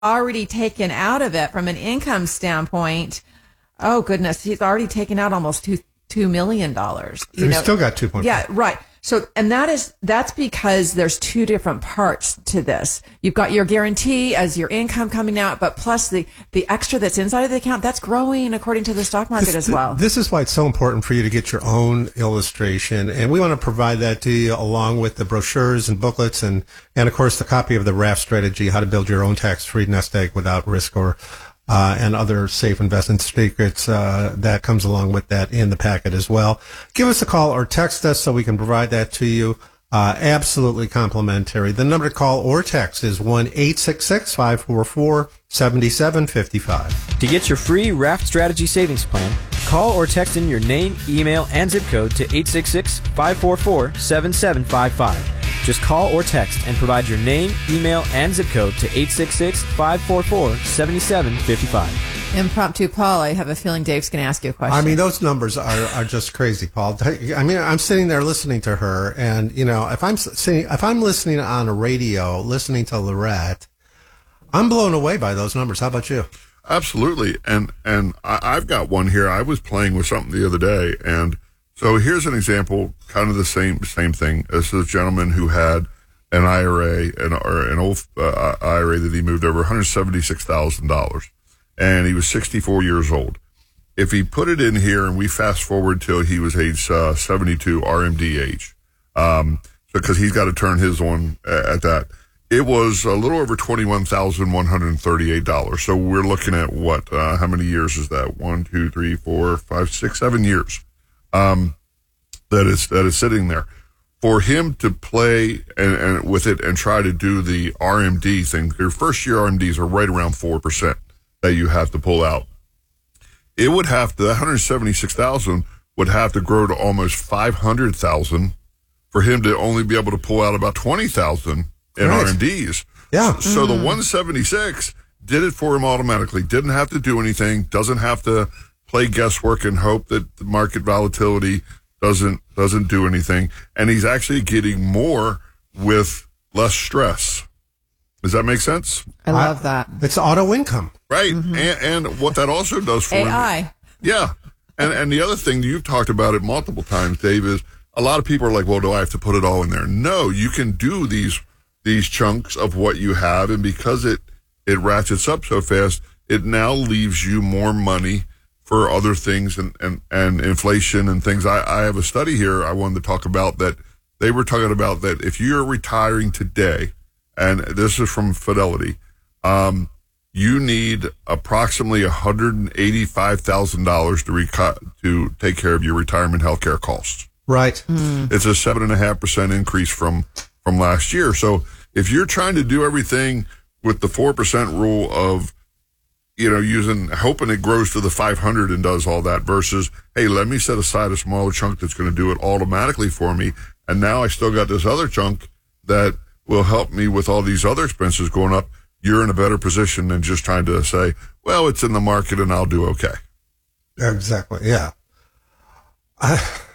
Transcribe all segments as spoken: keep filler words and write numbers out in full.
already taken out of it from an income standpoint. Oh goodness, he's already taken out almost two two million dollars. You he's know? still got two point five. Yeah, right. So, and that is, that's because there's two different parts to this. You've got your guarantee as your income coming out, but plus the, the extra that's inside of the account, that's growing according to the stock market this, as well. This is why it's so important for you to get your own illustration. And we want to provide that to you along with the brochures and booklets and, and of course the copy of the R A F strategy, how to build your own tax-free nest egg without risk or Uh, and other safe investment secrets uh, that comes along with that in the packet as well. Give us a call or text us so we can provide that to you. Uh, absolutely complimentary. The number to call or text is one eight six six, five four four, seven seven five five. To get your free R A F Strategy Savings Plan, call or text in your name, email, and zip code to eight six six, five four four, seven seven five five. Just call or text and provide your name, email, and zip code to eight six six, five four four, seven seven five five. Impromptu Paul, I have a feeling Dave's going to ask you a question. I mean, those numbers are, are just crazy, Paul. I mean, I'm sitting there listening to her, and, you know, if I'm sitting, if I'm listening on a radio, listening to Lorette, I'm blown away by those numbers. How about you? Absolutely. And, and I, I've got one here. I was playing with something the other day, and so here's an example, kind of the same, same thing. This is a gentleman who had an I R A, an, or an old uh, I R A that he moved over one hundred seventy-six thousand dollars. And he was sixty-four years old. If he put it in here and we fast forward till he was age uh, seventy-two, R M D age, um, because he's got to turn his on at that, it was a little over twenty-one thousand one hundred thirty-eight dollars. So we're looking at what? Uh, how many years is that? One, two, three, four, five, six, seven years um, that is that is sitting there. For him to play and, and with it and try to do the R M D thing, your first year R M Ds are right around four percent. That you have to pull out. It would have to, that one hundred seventy-six thousand would have to grow to almost five hundred thousand for him to only be able to pull out about twenty thousand in right. R M Ds. Yeah. So, so mm. the one seventy-six did it for him automatically, didn't have to do anything, doesn't have to play guesswork and hope that the market volatility doesn't, doesn't do anything. And he's actually getting more with less stress. Does that make sense? I love that. It's auto income. Right. Mm-hmm. And, and what that also does for A I. him. Yeah. And, and the other thing, you've talked about it multiple times, Dave, is a lot of people are like, well, do I have to put it all in there? No, you can do these, these chunks of what you have. And because it, it ratchets up so fast, it now leaves you more money for other things and, and, and inflation and things. I, I have a study here I wanted to talk about that they were talking about that if you're retiring today, and this is from Fidelity, um, you need approximately one hundred eighty-five thousand dollars to reco- to take care of your retirement health care costs. Right. Mm. It's a seven point five percent increase from, from last year. So if you're trying to do everything with the four percent rule of, you know, using, hoping it grows to the five hundred and does all that versus, hey, let me set aside a smaller chunk that's going to do it automatically for me. And now I still got this other chunk that will help me with all these other expenses going up. You're in a better position than just trying to say, well, it's in the market and I'll do okay. Exactly. Yeah. I,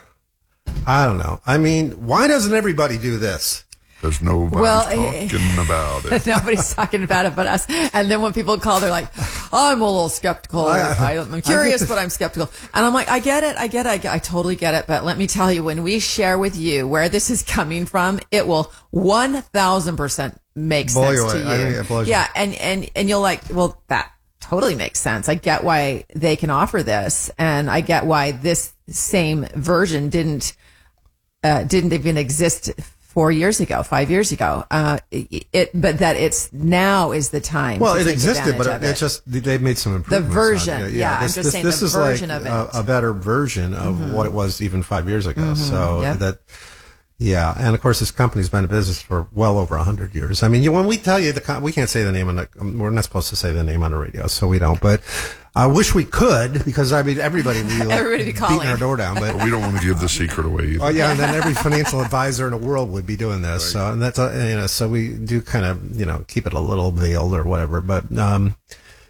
I don't know. I mean, why doesn't everybody do this? Because nobody's well, talking about it. Nobody's talking about it but us. And then when people call, they're like, I'm a little skeptical. I, I, I'm curious, but I'm skeptical. And I'm like, I get it. I get it. I, get, I totally get it. But let me tell you, when we share with you where this is coming from, it will one thousand percent make Blow sense you to away. you. I think it blows yeah. you. And, and, and you'll like, well, that totally makes sense. I get why they can offer this. And I get why this same version didn't, uh, didn't even exist four years ago, five years ago. Uh, it, but that it's now is the time. Well, to it take existed, but advantage it, of it just, they've made some improvements. The version. on it. Yeah, this, I'm just this, saying this the is version like of it. A, a better version of mm-hmm. what it was even five years ago. Mm-hmm. So yep. that, yeah. And of course, this company's been in business for well over a hundred years. I mean, you, when we tell you the, com- we can't say the name on the, um, we're not supposed to say the name on the radio, so we don't, but I wish we could, because I mean, everybody would be like everybody be calling. beating our door down, but we don't want to give the secret away either. Oh yeah, and then every financial advisor in the world would be doing this. Right. So, and that's, uh, you know, so we do kind of, you know, keep it a little veiled or whatever. But, um,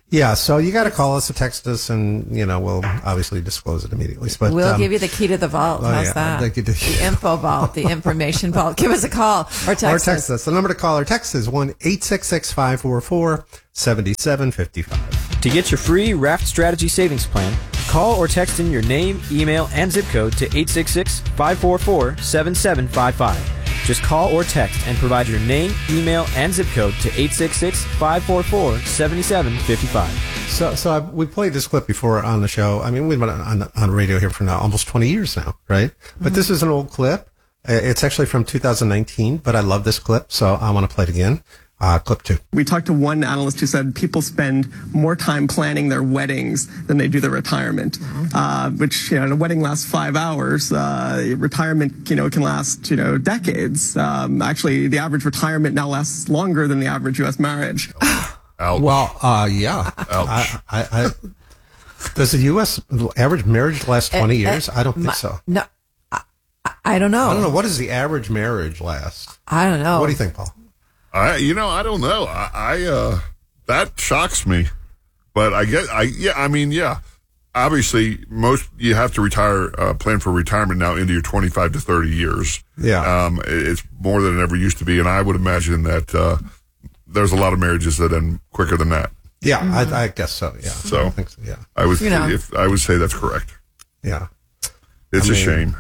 Yeah, so you got to call us or text us, and you know we'll obviously disclose it immediately. But we'll um, give you the key to the vault. oh, How's yeah, that? the, the, the info vault, the information vault. Give us a call or text us. Or text us. The number to call or text is one eight six six five four four seven seven five five. To get your free Raft Strategy Savings Plan, call or text in your name, email, and zip code to eight six six five four four seven seven five five. Just call or text and provide your name, email, and zip code to eight six six five four four seven seven five five. So, so I, we played this clip before on the show. I mean, we've been on, on radio here for now almost twenty years now, right? Mm-hmm. But this is an old clip. It's actually from two thousand nineteen, but I love this clip, so I want to play it again. Uh, clip two. We talked to one analyst who said people spend more time planning their weddings than they do their retirement, uh, which, you know, a wedding lasts five hours. Uh, retirement, you know, can last, you know, decades. Um, actually, the average retirement now lasts longer than the average U S marriage. Ouch. Well, uh, yeah. Ouch. I, I, I, does the U S average marriage last twenty uh, years? I don't think my, so. No, I, I don't know. I don't know. What does the average marriage last? I don't know. What do you think, Paul? I, you know, I don't know. I, I, uh, that shocks me, but I get, I, yeah, I mean, yeah, obviously most, you have to retire, uh, plan for retirement now into your twenty-five to thirty years. Yeah. Um, it's more than it ever used to be. And I would imagine that, uh, there's a lot of marriages that end quicker than that. Yeah, mm-hmm. I, I guess so. Yeah. So, I think so, yeah. I would, you know. if I would say that's correct. Yeah. It's I a mean, shame.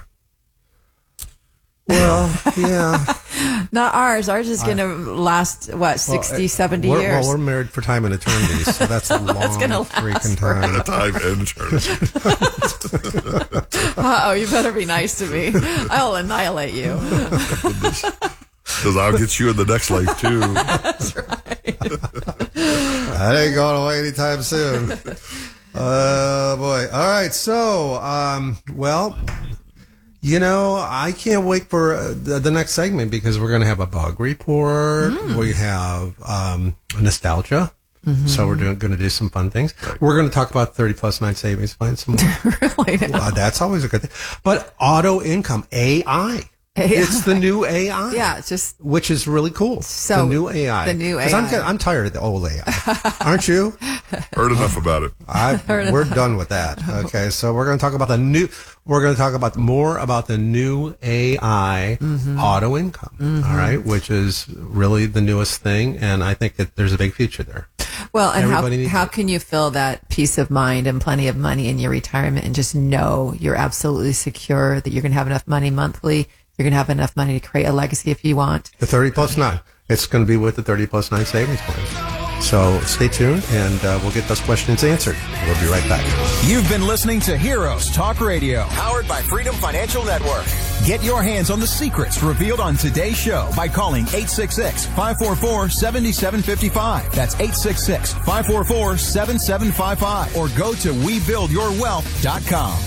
Well, yeah. Not ours. Ours is going to last, what, sixty, well, seventy we're, years? Well, we're married for time and eternity, so that's a long That's gonna last freaking time. At a time and eternity. Uh-oh, you better be nice to me. I'll annihilate you. Because I'll get you in the next life, too. That's right. That ain't going away anytime soon. Oh, boy. All right, so, um, well... You know, I can't wait for uh, the, the next segment because we're going to have a bug report. Mm. We have um, nostalgia. Mm-hmm. So we're doing, going to do some fun things. We're going to talk about thirty plus nine savings plans some more. Really? Well, that's always a good thing. But auto income, A I. A I. It's the new A I. Yeah, it's just. Which is really cool. So the new A I. The new A I. Because I'm, I'm tired of the old A I. Aren't you? Heard enough about it. I, we're done with that. Okay, so we're going to talk about the new. We're going to talk about more about the new A I mm-hmm. auto income. Mm-hmm. All right, which is really the newest thing, and I think that there's a big future there. Well, and Everybody how how can you feel that peace of mind and plenty of money in your retirement, and just know you're absolutely secure that you're going to have enough money monthly. You're going to have enough money to create a legacy if you want. The thirty plus nine. It's going to be with the thirty plus nine savings plan. So stay tuned, and uh, we'll get those questions answered. We'll be right back. You've been listening to Heroes Talk Radio, powered by Freedom Financial Network. Get your hands on the secrets revealed on today's show by calling eight six six five four four seven seven five five. That's eight six six five four four seven seven five five. Or go to we build your wealth dot com.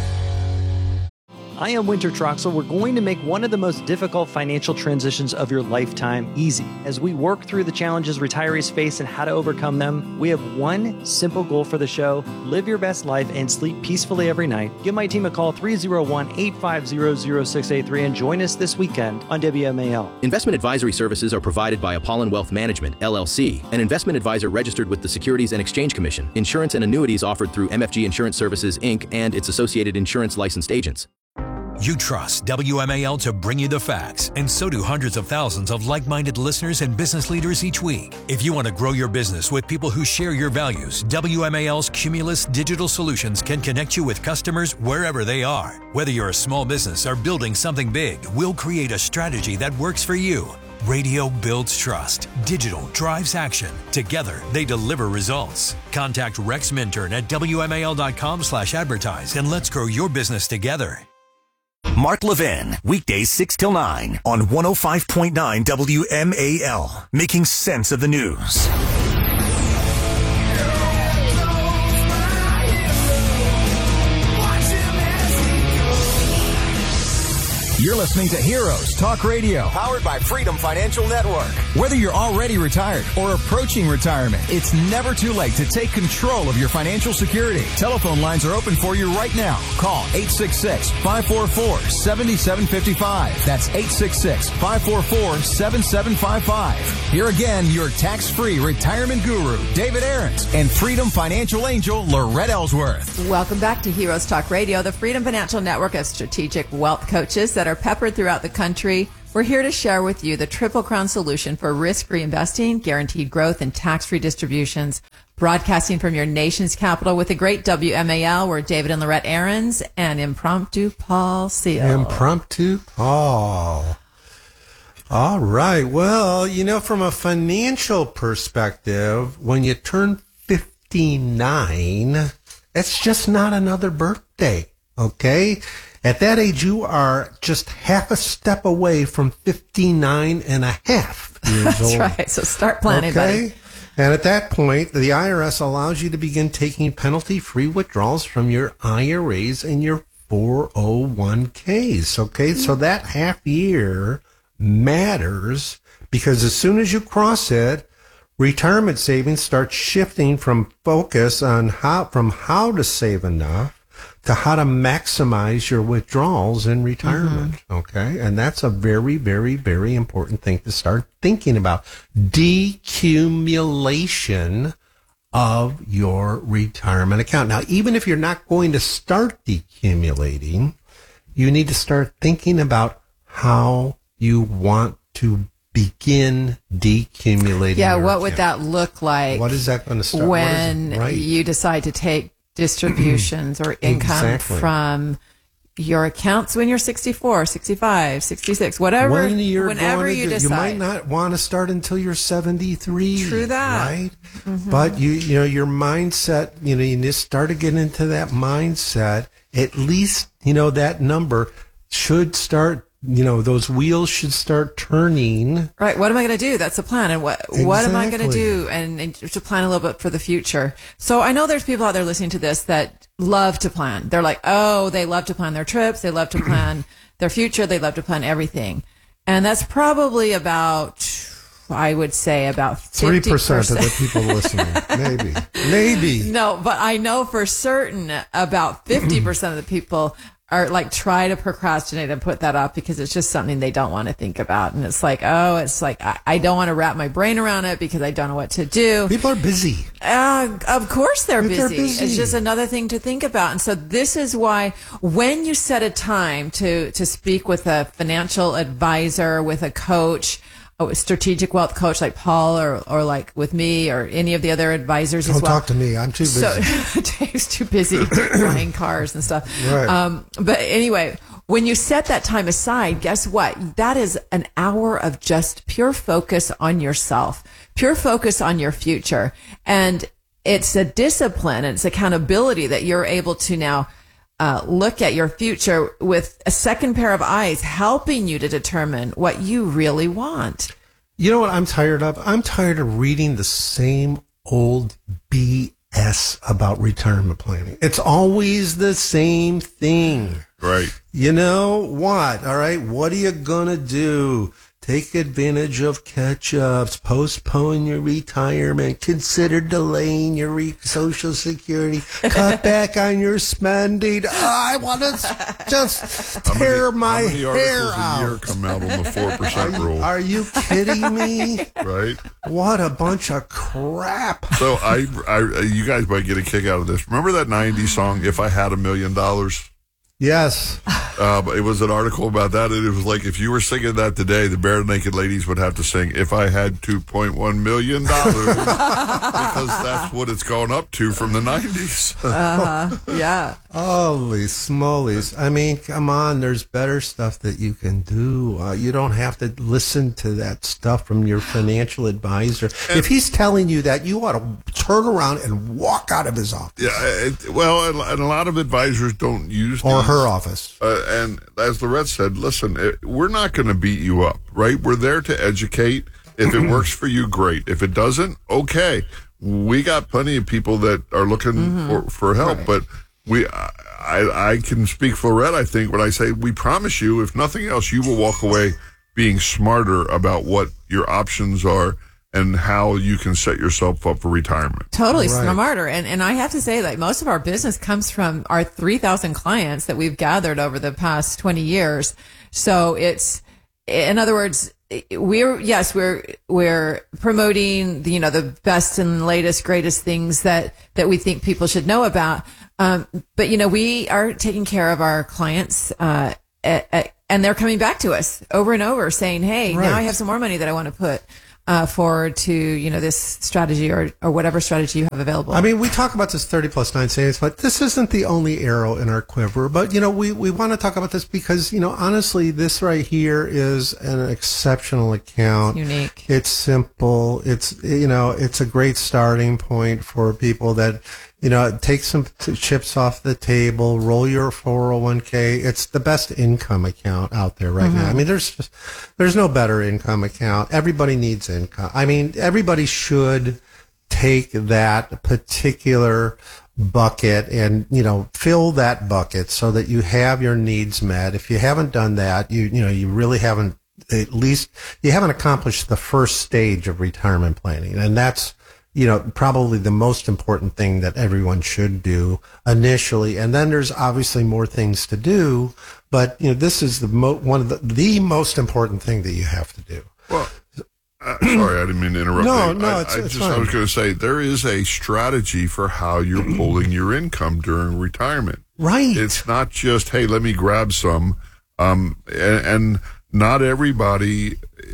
I am Winter Troxel. We're going to make one of the most difficult financial transitions of your lifetime easy. As we work through the challenges retirees face and how to overcome them, we have one simple goal for the show: live your best life and sleep peacefully every night. Give my team a call, three oh one, eight five zero, zero six eight three, and join us this weekend on W M A L. Investment advisory services are provided by Apollon Wealth Management, L L C, an investment advisor registered with the Securities and Exchange Commission. Insurance and annuities offered through M F G Insurance Services, Incorporated and its associated insurance licensed agents. You trust W M A L to bring you the facts, and so do hundreds of thousands of like-minded listeners and business leaders each week. If you want to grow your business with people who share your values, W M A L's Cumulus Digital Solutions can connect you with customers wherever they are. Whether you're a small business or building something big, we'll create a strategy that works for you. Radio builds trust. Digital drives action. Together, they deliver results. Contact Rex Minturn at W M A L dot com slash advertise and let's grow your business together. Mark Levin, weekdays six till nine on one oh five point nine W M A L, making sense of the news. You're listening to Heroes Talk Radio, powered by Freedom Financial Network. Whether you're already retired or approaching retirement, it's never too late to take control of your financial security. Telephone lines are open for you right now. Call eight six six, five four four, seven seven five five. That's eight six six, five four four, seven seven five five. Here again, your tax-free retirement guru, David Aarons, and Freedom Financial Angel, Lorette Ellsworth. Welcome back to Heroes Talk Radio, the Freedom Financial Network of strategic wealth coaches that are peppered throughout the country. We're here to share with you the Triple Crown solution for risk-free investing, guaranteed growth, and tax-free distributions. Broadcasting from your nation's capital with the great W M A L, we're David and Lorette Aarons and Impromptu Paul Seal. Impromptu Paul. All right. Well, you know, from a financial perspective, when you turn fifty-nine, it's just not another birthday, okay? At that age, you are just half a step away from fifty-nine and a half years That's old. That's right. So start planning, okay? buddy. And at that point, the I R S allows you to begin taking penalty-free withdrawals from your I R As and your four oh one k's, okay? So that half year matters because as soon as you cross it, retirement savings start shifting from focus on how, from how to save enough to how to maximize your withdrawals in retirement, mm-hmm. okay? And that's a very, very, very important thing to start thinking about. Decumulation of your retirement account. Now, even if you're not going to start decumulating, you need to start thinking about how you want to begin decumulating. Yeah, your what account. would that look like? What is that going to start? When right. you decide to take distributions or income exactly. from your accounts when you're sixty-four, sixty-five, sixty-ix, whatever, when you're whenever going to you do, decide. You might not want to start until you're seventy-three. True that. Right? Mm-hmm. But you, you know, your mindset, you know, you just start to get into that mindset. At least, you know, that number should start, you know, those wheels should start turning. Right. What am I going to do? That's the plan. And what, exactly. what am I going to do? And, and to plan a little bit for the future. So I know there's people out there listening to this that love to plan. They're like, oh, they love to plan their trips. They love to plan their future. They love to plan everything. And that's probably about, I would say about three percent of the people listening. Maybe. Maybe. No, but I know for certain about fifty percent of the people are like try to procrastinate and put that off because it's just something they don't want to think about. And it's like, oh, it's like, I, I don't want to wrap my brain around it because I don't know what to do. People are busy. Uh, of course they're busy. they're busy. It's just another thing to think about. And so this is why when you set a time to, to speak with a financial advisor, with a coach, a strategic wealth coach like Paul or, or like with me or any of the other advisors Don't as well. talk to me. I'm too busy. So Dave's too busy buying cars and stuff. Right. Um, but anyway, when you set that time aside, guess what? That is an hour of just pure focus on yourself, pure focus on your future. And it's a discipline and it's accountability that you're able to now Uh, look at your future with a second pair of eyes, helping you to determine what you really want. You know what I'm tired of? I'm tired of reading the same old B S about retirement planning. It's always the same thing. Right. You know what? All right. What are you going to do? Take advantage of catch-ups, postpone your retirement, consider delaying your re- Social Security, cut back on your spending. Oh, I want to just tear how many, my how many hair articles out. a year come out on the four percent rule? Are you kidding me? Right. What a bunch of crap. So I, I, you guys might get a kick out of this. Remember that nineties song, If I Had a Million Dollars? Yes. Uh, it was an article about that, and it was like if you were singing that today, the Bare Naked Ladies would have to sing "If I Had two point one million dollars," because that's what it's gone up to from the nineties. Uh-huh. Yeah. Holy smolies. I mean, come on, there's better stuff that you can do. Uh, you don't have to listen to that stuff from your financial advisor. And if he's telling you that, you ought to turn around and walk out of his office. Yeah, it, well, and, and a lot of advisors don't use Or these. her office. Uh, and as Lorette said, listen, it, we're not going to beat you up, right? We're there to educate. If it works for you, great. If it doesn't, okay. We got plenty of people that are looking mm-hmm. for, for help, right. but we, I, I can speak for Red, I think, when I say we promise you, if nothing else, you will walk away being smarter about what your options are and how you can set yourself up for retirement. Totally Right. smarter. And and I have to say that most of our business comes from our three thousand clients that we've gathered over the past twenty years. So it's, in other words, we're, yes, we're, we're promoting the, you know, the best and latest, greatest things that, that we think people should know about. Um, but, you know, we are taking care of our clients, uh, at, at, and they're coming back to us over and over saying, hey, Right. now I have some more money that I want to put Uh, forward to, you know, this strategy or, or whatever strategy you have available. I mean, we talk about this thirty plus nine savings, but this isn't the only arrow in our quiver. But, you know, we, we want to talk about this because, you know, honestly, this right here is an exceptional account. It's unique. It's simple. It's, you know, it's a great starting point for people that, you know, take some t- chips off the table, roll your four oh one k. It's the best income account out there right now. I mean, there's just, there's no better income account. Everybody needs income. I mean, everybody should take that particular bucket and, you know, fill that bucket so that you have your needs met. If you haven't done that, you, you know, you really haven't, at least you haven't accomplished the first stage of retirement planning. And that's, you know, probably the most important thing that everyone should do initially. And then there's obviously more things to do, but, you know, this is the mo- one of the, the most important thing that you have to do. Well, uh, sorry, I didn't mean to interrupt. No, you. no, I, it's- I it's just, I fine. was going to say there is a strategy for how you're pulling your income during retirement. Right. It's not just, hey, let me grab some. Um, and, and not everybody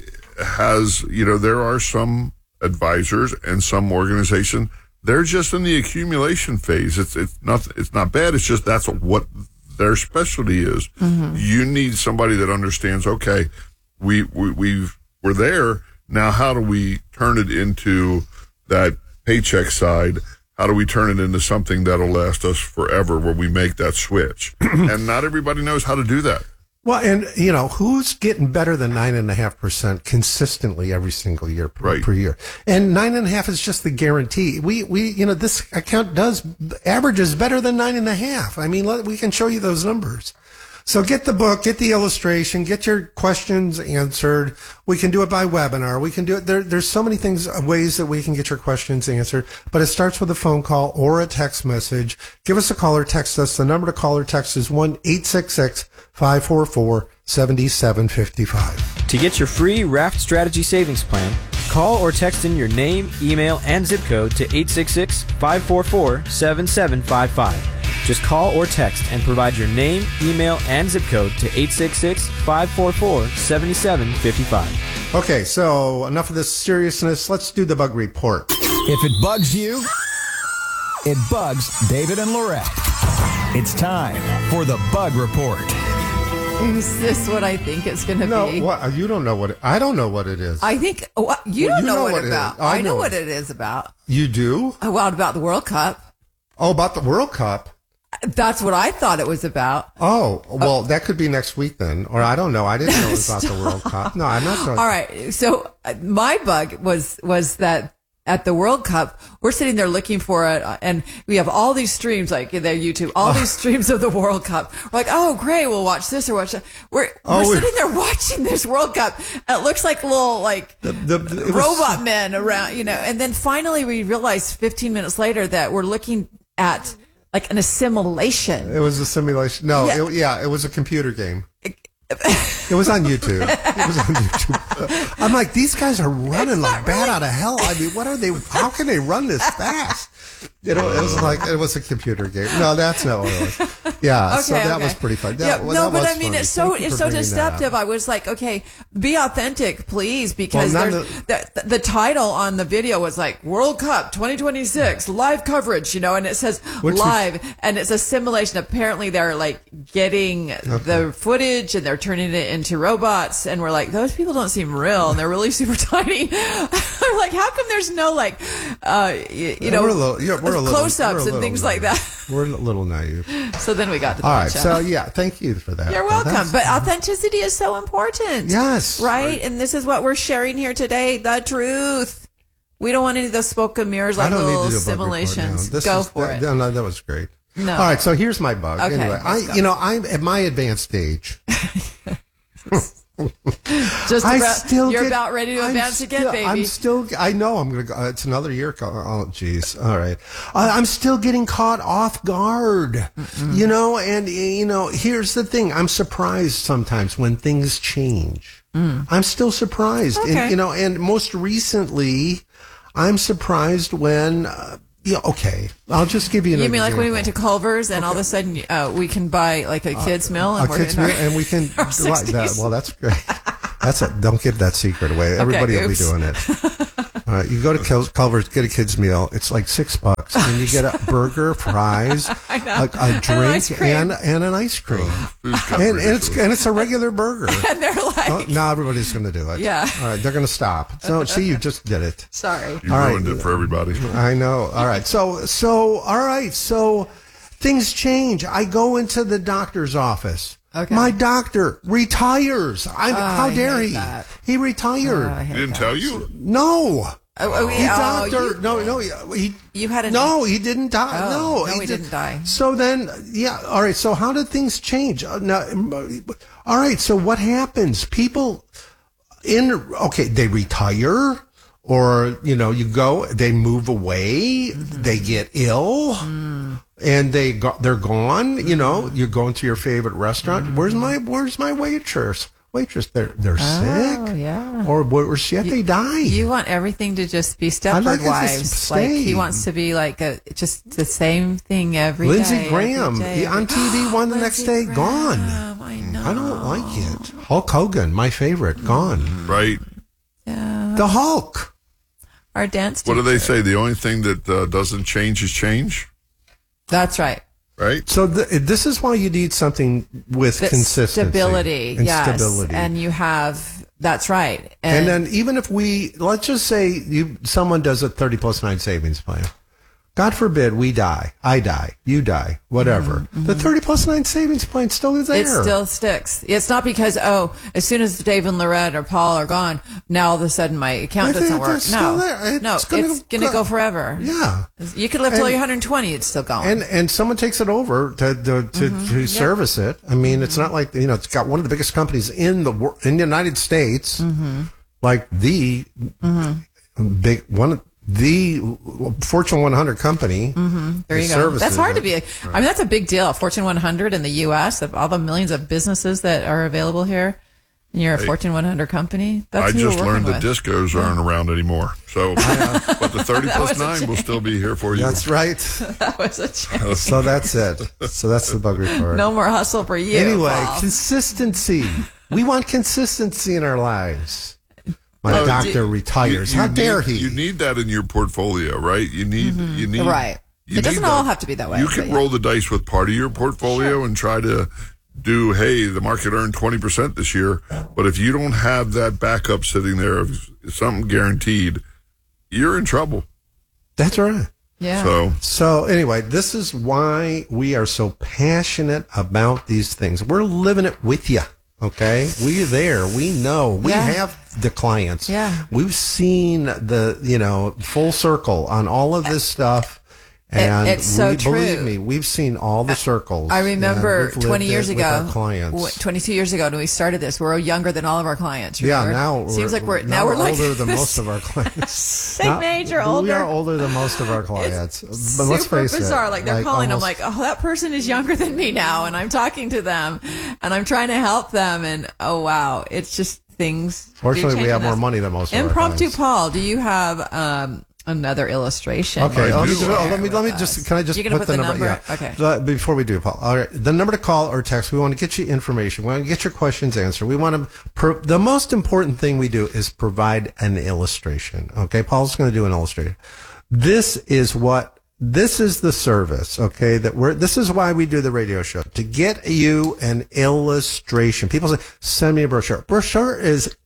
has, you know, there are some advisors and some organization, they're just in the accumulation phase. It's it's not it's not bad. It's just that's what their specialty is. Mm-hmm. You need somebody that understands. Okay, we we we've, we're there now. How do we turn it into that paycheck side? How do we turn it into something that'll last us forever? Where we make that switch, and not everybody knows how to do that. Well, and, you know, who's getting better than nine and a half percent consistently every single year per, Right. per year? And nine and a half is just the guarantee. We, we, you know, this account does averages better than nine and a half. I mean, let, we can show you those numbers. So get the book, get the illustration, get your questions answered. We can do it by webinar. We can do it. There, there's so many things, ways that we can get your questions answered, but it starts with a phone call or a text message. Give us a call or text us. The number to call or text is one eight six six, five four four, seven seven five five. To get your free Raft Strategy Savings Plan, call or text in your name, email, and zip code to eight six six, five four four, seven seven five five. Just call or text and provide your name, email, and zip code to eight six six, five four four, seven seven five five. Okay, so enough of this seriousness. Let's do the bug report. If it bugs you, it bugs David and Lorette. It's time for the Bug Report. Is this what I think it's going to No, be? what, you don't know what it, I don't know what it is. I think what, you Well, don't you know, know what, what it about. is. I I know know what it. it is about. You do? Oh, well, about the World Cup. Oh, about the World Cup. That's what I thought it was about. Oh, well, that could be next week then. Or I don't know. I didn't know it was about the World Cup. No, I'm not sure. All right. So uh, my bug was was that at the World Cup, we're sitting there looking for it, uh, and we have all these streams, like in their YouTube, all these streams of the World Cup. We're like, oh, great, we'll watch this or watch that. We're, Oh, we're we- sitting there watching this World Cup. And it looks like little, like, The, the, it was- robot men around, you know. And then finally we realized fifteen minutes later that we're looking at, like, an assimilation. It was a simulation. No, Yeah. It, yeah, it was a computer game. It was on YouTube. It was on YouTube. I'm like, these guys are running like bat out of hell. I mean, what are they? How can they run this fast? You know, it was like it was a computer game. No, that's not what it was. Yeah, Okay, so that okay. was pretty fun. Yeah, That, well, no, that but was I mean, funny. it's so Thank you it's for so bringing that up. deceptive. I was like, okay, be authentic, please, because Well, none there's, the, the, the title on the video was like World Cup twenty twenty-six live coverage, you know, and it says Which was- live, and it's a simulation. Apparently, they're like getting the footage and they're turning it into robots, and we're like, those people don't seem real, and they're really super tiny. I'm like, how come there's no like, uh, you, you know, we're a little, yeah, we're a little, close-ups we're a and little things like naive. that. We're a little naive. So then we got to the All right, watch so out. yeah, thank you for that. You're Well, welcome. that's- But authenticity is so important. Yes. Right? And this is what we're sharing here today, the truth. We don't want any of those smoke and mirrors I like don't little need to do a bug report now. simulations. This Go is- for that, it. No, no, that was great. No. All right, so here's my bug. Okay, anyway, I, let's go. you know, I'm at my advanced age. Just I about, still you're get- about ready to I'm advance still, again, baby. I'm still, I know I'm going to go, it's another year. co- Oh, jeez. All right. I, I'm still getting caught off guard, Mm-mm. you know, and, you know, here's the thing. I'm surprised sometimes when things change. Mm. I'm still surprised. Okay. And, you know, and most recently, I'm surprised when, uh, yeah, okay. I'll just give you an You mean example. like when we went to Culver's and all of a sudden uh, we can buy like a kid's meal and a we're kids in our- meal, and we can our like sixties. that. Well, that's great. That's it. Don't give that secret away. Everybody will be oops. doing it. All right, you go to Cul- Culver's, get a kid's meal. It's like six bucks, and you get a burger, fries, I know. a, a ice drink, cream. and and an ice cream. Food's kind of And, and it's ridiculous. and it's a regular burger. And they're like, Oh, now everybody's going to do it. Yeah. All right, they're going to stop. So see, you just did it. sorry. You All right. ruined it for everybody. I know. All right. So, so, all right. So things change. I go into the doctor's office. Okay. My doctor retires. I, Oh, how I dare hate he? that. He retired. Oh, I He hate didn't that. tell you? no. Oh, oh, He yeah. Oh, doctor. you- no, no. He, You had a no, he didn't die. Oh, no, no, he didn't die. So then, yeah. All right. So how did things change? Uh, now, all right. So what happens? People in, okay, they retire. Or, you know, you go, they move away, mm-hmm. they get ill, mm. and they go, they're gone. Mm-hmm. You know, you're going to your favorite restaurant. Mm-hmm. Where's my Where's my waitress? Waitress, they're they're Oh, sick. yeah. Or worse yet, they die. You want everything to just be Stepford like it to Wives. stay. Like he wants to be like a just the same thing every Lindsey day, Graham every day, he- on every- T V, one the next Lindsey day, gone. Graham, I know. I don't like it. Hulk Hogan, my favorite, gone. Right? Yeah. The Hulk. Our dance What do teacher. they say? The only thing that uh, doesn't change is change, That's right. right? So th- this is why you need something with That's consistency stability. and Yes. stability. And you have, that's right. And, then even if we, let's just say you, someone does a thirty plus nine savings plan. God forbid we die. I die. You die. Whatever. Mm-hmm. The thirty plus nine savings plan still is there. it still sticks. It's not because, oh, as soon as Dave and Lorette or Paul are gone, now all of a sudden my account I think doesn't work. that's No, still there. It's no, gonna it's go- going to go forever. Yeah. You could live till And- you're one hundred twenty, it's still going. And and someone takes it over to to, to, to service it. I mean, it's not like, you know, it's got one of the biggest companies in the wor- in the United States, like the big one, the Fortune one hundred company. There you that go. services That's hard it. to be. I mean, that's a big deal. Fortune one hundred in the U S of all the millions of businesses that are available here. And you're a Hey, Fortune one hundred company. That's I who just we're learned working that with. discos aren't around anymore. So, but the thirty That plus was a nine will still be here for you. That's right. That was a change. So that's it. So that's the bug report. No more hustle for you. Anyway, Paul. consistency. We want consistency in our lives. My Oh, doctor do- retires. You- you How dare need- he? You need that in your portfolio, right? You need, you need, Right. you It doesn't need all that. have to be that way, You but can yeah. roll the dice with part of your portfolio and try to do, hey, the market earned twenty percent this year. But if you don't have that backup sitting there of something guaranteed, you're in trouble. That's right. Yeah. So, So anyway, this is why we are so passionate about these things. We're living it with you. Okay, we're there. We know. We Yeah. have the clients. Yeah. We've seen the, you know, full circle on all of this stuff. And it's so we, true. believe me, we've seen all the circles. I remember and we've lived twenty years it ago, with our clients. w- twenty-two years ago when we started this, we're younger than all of our clients. Yeah, remember? now seems we're, like we're now, now, we're, like older than most of our clients. same Not- age or We older. are older than most of our clients. But Super let's face bizarre. it, Like they're calling. almost- I'm like, oh, that person is younger than me now, and I'm talking to them, and I'm trying to help them, and oh wow, it's just things. do Fortunately, we change have in us. more money than most of our Impromptu clients. Paul, do you have um, another illustration? Okay, I let me, do. do- Share let me let me with just us. can I just You're gonna put, put the the number? number? Yeah. Okay. The- before we do, Paul. All right, the number to call or text. We want to get you information. We want to get your questions answered. We want to. Pro- the most important thing we do is provide an illustration. Okay, Paul's going to do an illustration. This is what. This is the service, okay, that we're, this is why we do the radio show, to get you an illustration. People say, send me a brochure. Brochure is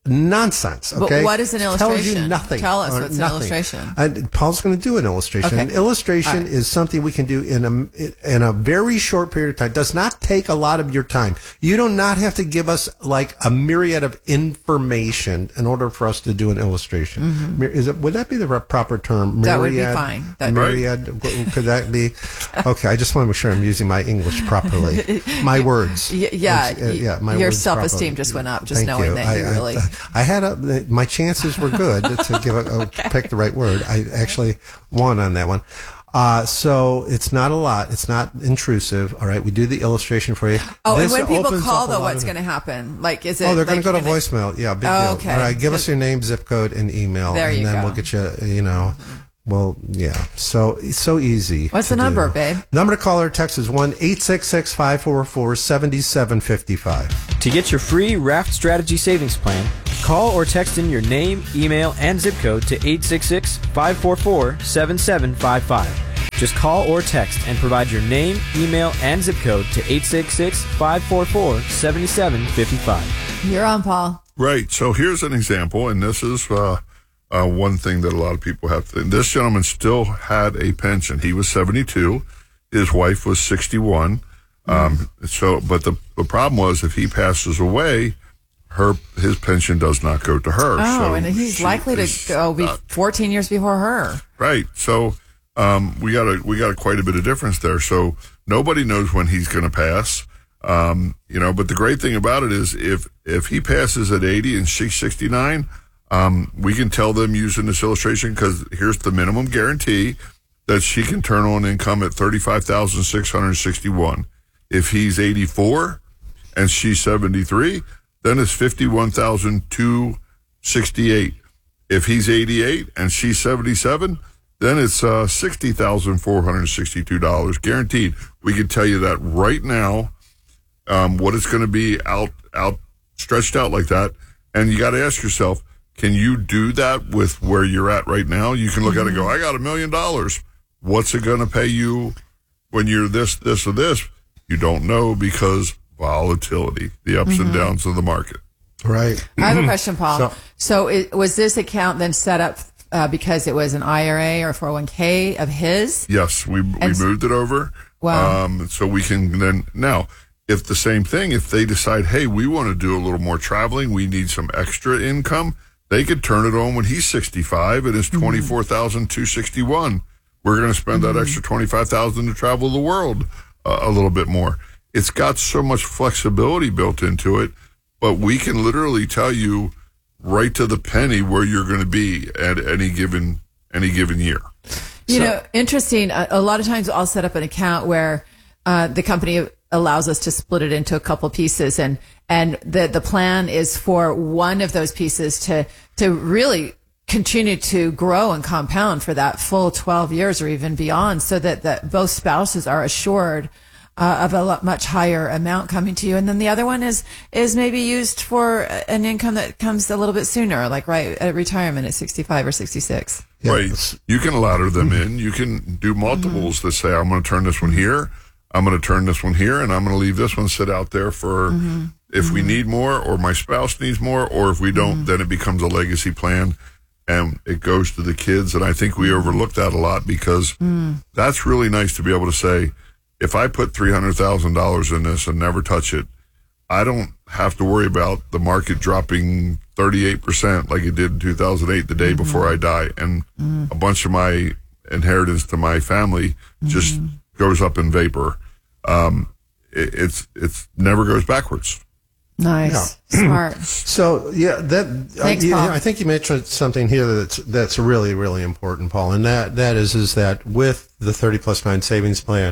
nonsense. Okay. But what is an illustration? Tells you nothing. Tell us or what's nothing. an illustration. And Paul's going to do an illustration. Okay. An illustration right. is something we can do in a in a very short period of time. It does not take a lot of your time. You do not have to give us like a myriad of information in order for us to do an illustration. Mm-hmm. Is it? Would that be the proper term? Myriad, that would be fine. That myriad. Could that be? Okay. I just want to make sure I'm using my English properly. My words. Y- yeah. Uh, yeah. My your words self-esteem properly. just went up just Thank knowing you. that I, you really. I, I had a, my chances were good to give a, a pick the right word. I actually won on that one. Uh, so it's not a lot. It's not intrusive. All right. We do the illustration for you. Oh, This and when people opens call, up a though, lot what's of- going to happen? Like, is it? Oh, they're going like to go to you're voicemail. Yeah, big Oh, deal. okay. All right, give us your name, zip code, and email, There and you then go. we'll get you. You know, well, yeah. So so easy. What's to the number, do. babe? Number to call or text is one eight six six five four four seven seven five five. To get your free Raft Strategy Savings Plan, call or text in your name, email, and zip code to eight six six five four four seven seven five five. Just call or text and provide your name, email, and zip code to eight six six five four four seven seven five five. You're on, Paul. Right. So here's an example, and this is uh, uh, one thing that a lot of people have to. This gentleman still had a pension. He was seventy-two. His wife was sixty-one. Um, so, but the, the problem was if he passes away, her his pension does not go to her. Oh, so and he's she likely to is go be not- fourteen years before her. Right. So um, we got a we got a quite a bit of difference there. So nobody knows when he's going to pass. Um, you know, but the great thing about it is if if he passes at eighty and she's sixty-nine, um, we can tell them using this illustration because here's the minimum guarantee that she can turn on income at thirty-five thousand six hundred sixty-one. If he's eighty-four and she's seventy-three, then it's fifty-one thousand two hundred sixty-eight. If he's eighty-eight and she's seventy-seven, then it's uh, sixty thousand four hundred sixty-two dollars guaranteed. We can tell you that right now, um, what it's going to be out, out, stretched out like that. And you got to ask yourself, can you do that with where you're at right now? You can look at it and go, I got a million dollars. What's it going to pay you when you're this, this, or this? You don't know because volatility, the ups and downs of the market. Right. I have a question, Paul. So- So, it, was this account then set up uh, because it was an I R A or four oh one k of his? Yes, we we And- moved it over. Wow. Um, so we can then now, if the same thing, if they decide, hey, we want to do a little more traveling, we need some extra income, they could turn it on when he's sixty-five and it's twenty-four thousand two hundred sixty-one. We're going to spend that extra twenty-five thousand to travel the world uh, a little bit more. It's got so much flexibility built into it, but we can literally tell you right to the penny where you're going to be at any given any given year. You So- know, interesting. A, a lot of times I'll set up an account where uh, the company allows us to split it into a couple pieces, and and the the plan is for one of those pieces to to really continue to grow and compound for that full twelve years or even beyond, so that, that both spouses are assured uh, of a lot, much higher amount coming to you. And then the other one is is maybe used for an income that comes a little bit sooner, like right at retirement at sixty-five or sixty-six. Yeah. Right. You can ladder them in. You can do multiples Mm-hmm. that say, I'm going to turn this one here, I'm going to turn this one here, and I'm going to leave this one sit out there for Mm-hmm. if we need more or my spouse needs more, or if we don't, Mm-hmm. then it becomes a legacy plan and it goes to the kids. And I think we overlook that a lot because Mm. that's really nice to be able to say, if I put three hundred thousand dollars in this and never touch it, I don't have to worry about the market dropping thirty-eight percent like it did in two thousand eight, the day before I die. And a bunch of my inheritance to my family just goes up in vapor. Um, it, it's, it's never goes backwards. Nice, smart. So yeah, that Thanks, uh, you- Paul. I think you mentioned something here that's that's really really important, Paul, and that that is is that with the thirty plus nine savings plan,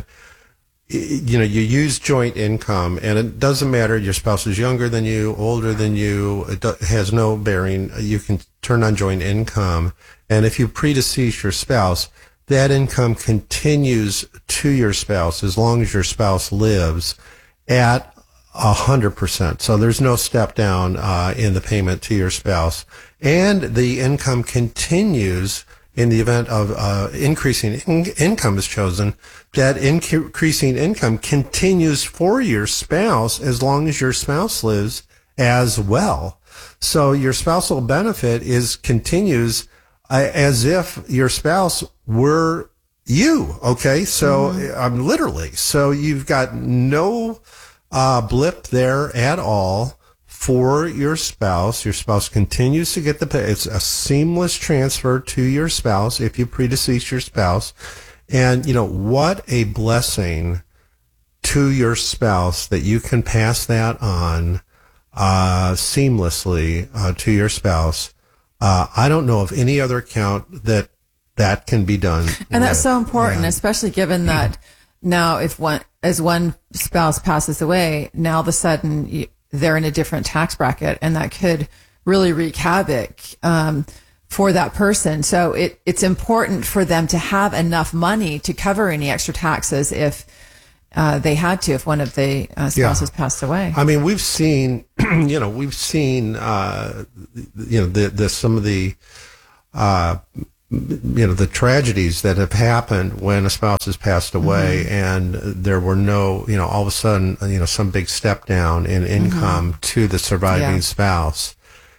y- you know, you use joint income, and it doesn't matter your spouse is younger than you, older than you. It do, has no bearing. You can turn on joint income, and if you predecease your spouse, that income continues to your spouse as long as your spouse lives at A hundred percent. So there's no step down uh, in the payment to your spouse, and the income continues in the event of uh, increasing in- income is chosen. That inc- increasing income continues for your spouse as long as your spouse lives as well. So your spousal benefit is continues uh, as if your spouse were you. Okay. So mm-hmm. I'm um, literally, so you've got no uh, blip there at all for your spouse. Your spouse continues to get the pay. It's a seamless transfer to your spouse if you predecease your spouse. And, you know, what a blessing to your spouse that you can pass that on uh, seamlessly uh, to your spouse. Uh, I don't know of any other account that that can be done. And that's with. so important, yeah. especially given that now if one, as one spouse passes away, now all of a sudden you, they're in a different tax bracket, and that could really wreak havoc um, for that person. So it, it's important for them to have enough money to cover any extra taxes if uh, they had to, if one of the uh, spouses yeah. passed away. I mean, we've seen, you know, we've seen, uh, you know, the, the some of the, uh, you know, the tragedies that have happened when a spouse has passed away mm-hmm. and there were no, you know, all of a sudden, you know, some big step down in income mm-hmm. to the surviving yeah. spouse.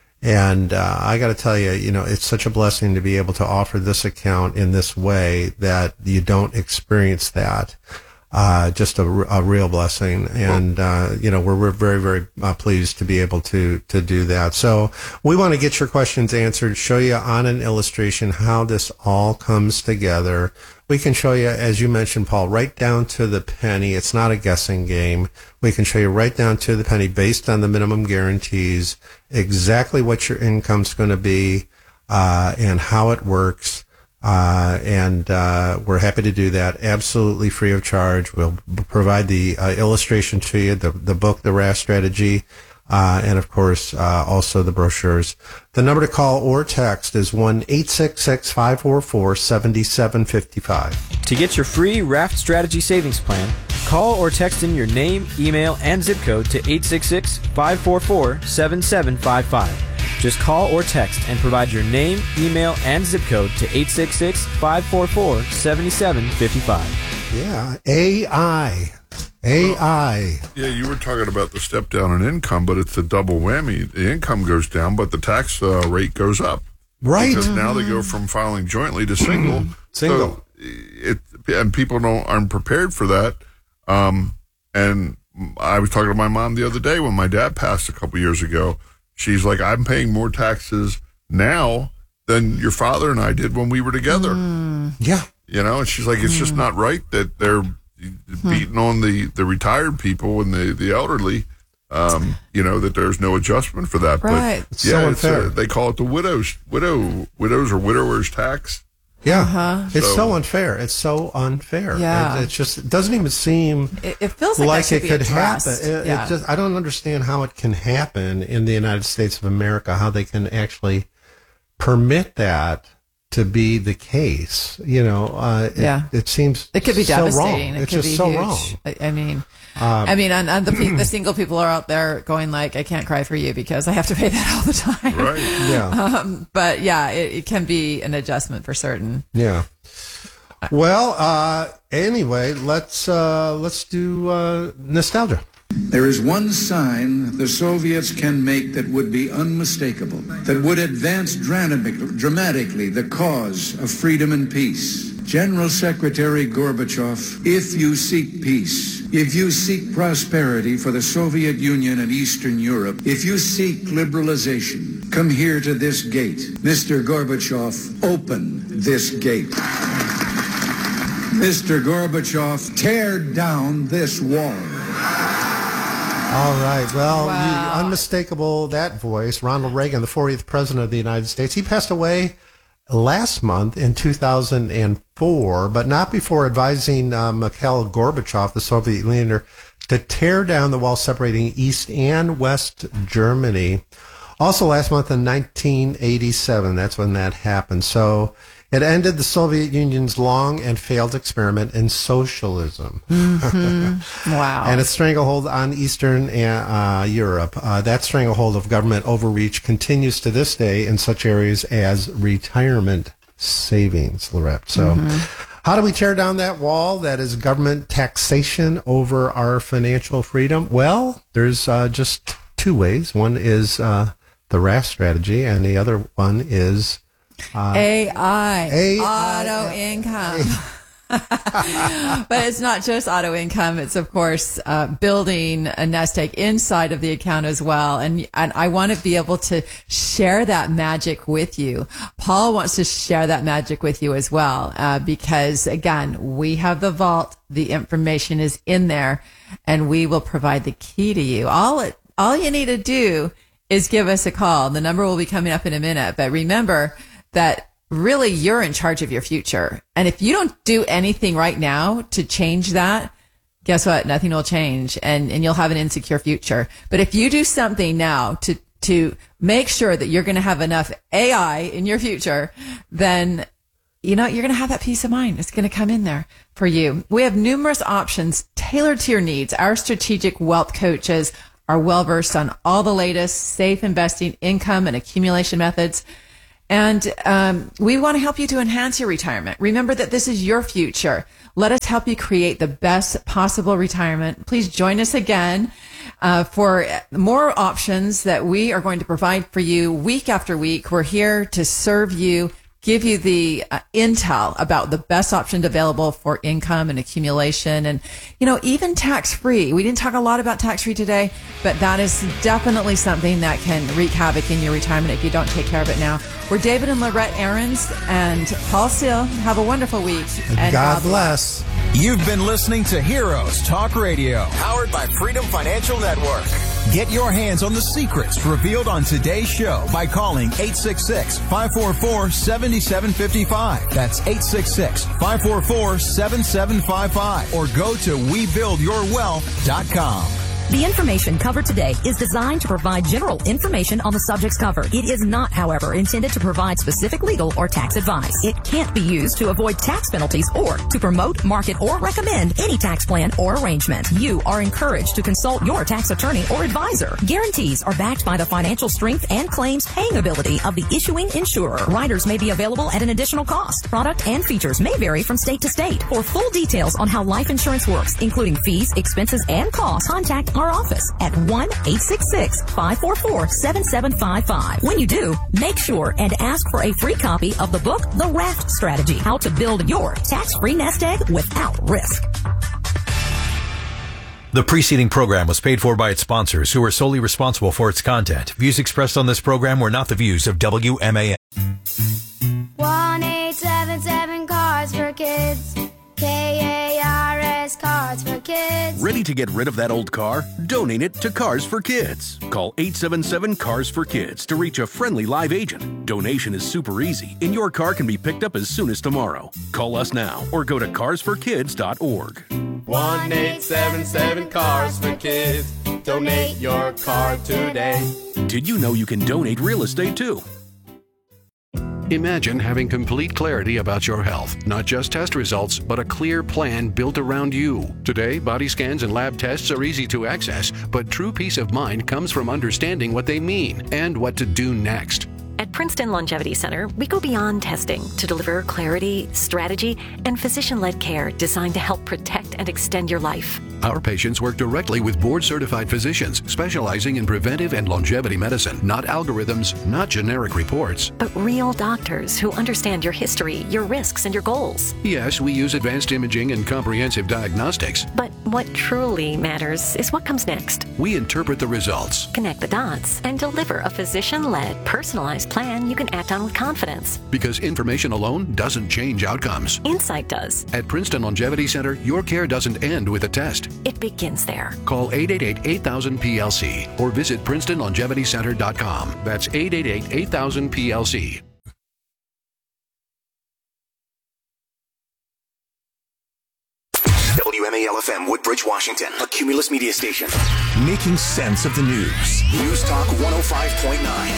And uh, I got to tell you, you know, it's such a blessing to be able to offer this account in this way that you don't experience that. Uh, just a, a real blessing. And, uh, you know, we're, we're very, very uh, pleased to be able to, to do that. So we want to get your questions answered, show you on an illustration how this all comes together. We can show you, as you mentioned, Paul, right down to the penny. It's not a guessing game. We can show you right down to the penny based on the minimum guarantees, exactly what your income's going to be, uh, and how it works. Uh, and, uh, we're happy to do that absolutely free of charge. We'll b- provide the uh, illustration to you, the, the book, The R A F Strategy, uh, and of course, uh, also the brochures. The number to call or text is one eight six six, five four four, seven seven five five. To get your free R A F Strategy Savings Plan, call or text in your name, email, and zip code to eight six six, five four four, seven seven five five. Just call or text and provide your name, email, and zip code to eight six six, five four four, seven seven five five. Yeah, A I. A I. Yeah, you were talking about the step down in income, but it's a double whammy. The income goes down, but the tax uh, rate goes up. Right. Because now they go from filing jointly to single. Single. So it, and people don't aren't prepared for that. Um, and I was talking to my mom the other day when my dad passed a couple years ago. She's like, I'm paying more taxes now than your father and I did when we were together. Mm. Yeah. You know, and she's like, it's mm. just not right that they're beating on the, the retired people and the, the elderly, um, you know, that there's no adjustment for that. Right. But it's yeah, so it's unfair. a, they call it the widows, widow, widows or widowers tax. Yeah. Uh-huh. It's So- so unfair. It's so unfair. Yeah. It, it just it doesn't even seem It, it feels like, like that should it be could addressed. happen. It, yeah. it just I don't understand how it can happen in the United States of America, how they can actually permit that to be the case. You know, uh, it, Yeah. it seems It could be so devastating. wrong. It It's could just be so huge. wrong. I, I mean, Um, I mean, and, and the pe- the single people are out there going like, I can't cry for you because I have to pay that all the time. Right. Yeah. Um, but yeah, it, it can be an adjustment for certain. Yeah. Well, uh, anyway, let's uh, let's do uh, nostalgia. There is one sign the Soviets can make that would be unmistakable, that would advance dramatically the cause of freedom and peace. General Secretary Gorbachev, if you seek peace, if you seek prosperity for the Soviet Union and Eastern Europe, if you seek liberalization, come here to this gate. Mister Gorbachev, open this gate. Mister Gorbachev, tear down this wall. All right. Well, Wow. you, unmistakable that voice, Ronald Reagan, the fortieth president of the United States. He passed away last month in two thousand four, but not before advising uh, Mikhail Gorbachev, the Soviet leader, to tear down the wall separating East and West Germany. Also last month in nineteen eighty-seven, that's when that happened. So it ended the Soviet Union's long and failed experiment in socialism. Mm-hmm. Wow. And its stranglehold on Eastern uh, Europe. Uh, that stranglehold of government overreach continues to this day in such areas as retirement savings, Lorette. So Mm-hmm. how do we tear down that wall that is government taxation over our financial freedom? Well, there's uh, just two ways. One is uh, the R A F strategy, and the other one is uh, A I, A I auto income. But it's not just auto income. It's, of course, uh, building a nest egg inside of the account as well. And, and I want to be able to share that magic with you. Paul wants to share that magic with you as well, uh, because, again, we have the vault. The information is in there, and we will provide the key to you. All it, all you need to do is give us a call. The number will be coming up in a minute. But remember that really you're in charge of your future. And if you don't do anything right now to change that, guess what? Nothing will change, and, and you'll have an insecure future. But if you do something now to, to make sure that you're going to have enough A I in your future, then, you know, you're going to have that peace of mind. It's going to come in there for you. We have numerous options tailored to your needs. Our strategic wealth coaches are well versed on all the latest safe investing, income, and accumulation methods. And um, we want to help you to enhance your retirement. Remember that this is your future. Let us help you create the best possible retirement. Please join us again uh, for more options that we are going to provide for you week after week. We're here to serve you, give you the uh, intel about the best options available for income and accumulation, and, you know, even tax-free. We didn't talk a lot about tax-free today, but that is definitely something that can wreak havoc in your retirement if you don't take care of it now. We're David and Lorette Aarons and Paul Seal. Have a wonderful week. And God bless. You've been listening to Heroes Talk Radio, powered by Freedom Financial Network. Get your hands on the secrets revealed on today's show by calling eight six six, five four four, seven seven five five. That's eight six six, five four four, seven seven five five. Or go to we build your wealth dot com. The information covered today is designed to provide general information on the subjects covered. It is not, however, intended to provide specific legal or tax advice. It can't be used to avoid tax penalties or to promote, market, or recommend any tax plan or arrangement. You are encouraged to consult your tax attorney or advisor. Guarantees are backed by the financial strength and claims paying ability of the issuing insurer. Riders may be available at an additional cost. Product and features may vary from state to state. For full details on how life insurance works, including fees, expenses, and costs, contact our office at one eight six six, five four four, seven seven five five. When you do, make sure and ask for a free copy of the book, The R A F Strategy, How to Build Your Tax-Free Nest Egg Without Risk. The preceding program was paid for by its sponsors, who are solely responsible for its content. Views expressed on this program were not the views of W M A N. one eight seven seven Cars for Kids. K A R S Cars for Kids. Ready to get rid of that old car? Donate it to Cars for Kids. Call eight seven seven Cars for Kids to reach a friendly live agent. Donation is super easy, and your car can be picked up as soon as tomorrow. Call us now or go to cars for kids dot org. one eight seven seven Cars for Kids. Donate your car today. Did you know you can donate real estate too? Imagine having complete clarity about your health, not just test results, but a clear plan built around you. Today, body scans and lab tests are easy to access, but true peace of mind comes from understanding what they mean and what to do next. At Princeton Longevity Center, we go beyond testing to deliver clarity, strategy, and physician-led care designed to help protect and extend your life. Our patients work directly with board-certified physicians specializing in preventive and longevity medicine, not algorithms, not generic reports. But real doctors who understand your history, your risks, and your goals. Yes, we use advanced imaging and comprehensive diagnostics. But what truly matters is what comes next. We interpret the results, connect the dots, and deliver a physician-led, personalized plan you can act on with confidence. Because information alone doesn't change outcomes. Insight does. At Princeton Longevity Center, your care doesn't end with a test. It begins there. Call eight eight eight, eight thousand, P L C or visit princeton longevity center dot com. That's eight eight eight, eight thousand, P L C. W M A L F M, Woodbridge, Washington, a Cumulus media station. Making sense of the news. News Talk one oh five point nine.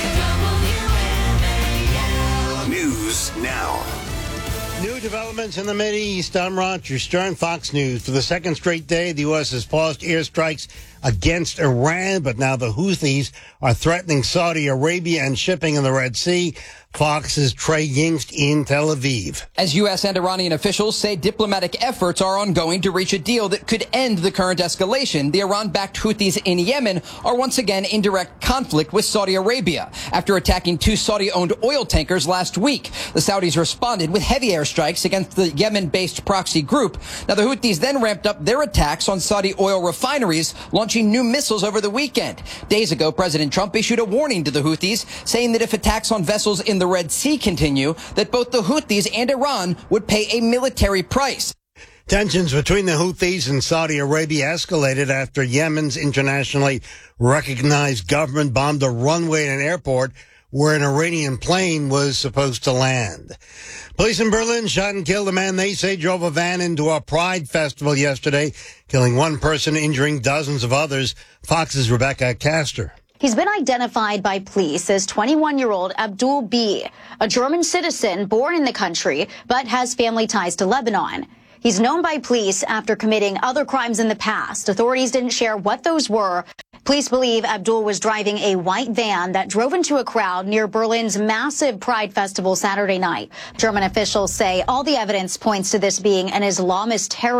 News now. New developments in the Mideast. I'm Roger Stern, Fox News. For the second straight day, the U S has paused airstrikes against Iran, but now the Houthis are threatening Saudi Arabia and shipping in the Red Sea. Fox's Trey Yingst in Tel Aviv. As U S and Iranian officials say diplomatic efforts are ongoing to reach a deal that could end the current escalation, the Iran-backed Houthis in Yemen are once again in direct conflict with Saudi Arabia. After attacking two Saudi-owned oil tankers last week, the Saudis responded with heavy airstrikes against the Yemen-based proxy group. Now, the Houthis then ramped up their attacks on Saudi oil refineries, launching new missiles over the weekend. Days ago, President Trump issued a warning to the Houthis, saying that if attacks on vessels in the Red Sea continue, that both the Houthis and Iran would pay a military price. Tensions between the Houthis and Saudi Arabia escalated after Yemen's internationally recognized government bombed a runway at an airport where an Iranian plane was supposed to land. Police in Berlin shot and killed a man they say drove a van into a pride festival yesterday, killing one person, injuring dozens of others. Fox's Rebecca Castor. He's been identified by police as twenty-one-year-old Abdul B, a German citizen born in the country, but has family ties to Lebanon. He's known by police after committing other crimes in the past. Authorities didn't share what those were. Police believe Abdul was driving a white van that drove into a crowd near Berlin's massive Pride Festival Saturday night. German officials say all the evidence points to this being an Islamist terrorist